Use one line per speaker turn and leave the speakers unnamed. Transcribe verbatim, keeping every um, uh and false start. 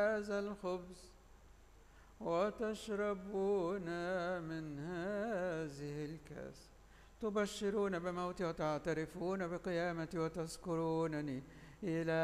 هذا الخبز وتشربون من هذه الكأس تبشرون بموتي وتعترفون بقيامتي وتذكرونني إلى